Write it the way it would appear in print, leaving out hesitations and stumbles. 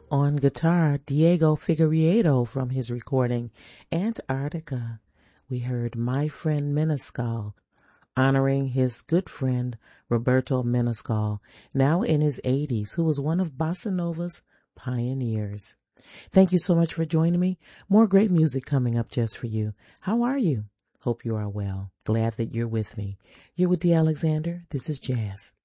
On guitar, Diego Figueiredo from his recording Antarctica. We heard My Friend Menescal, honoring his good friend Roberto Menescal, now in his 80s, who was one of bossa nova's pioneers. Thank you so much for joining me. More great music coming up just for you. How are you? Hope you are well. Glad that you're with me. You're with D. Alexander. This is Jazz.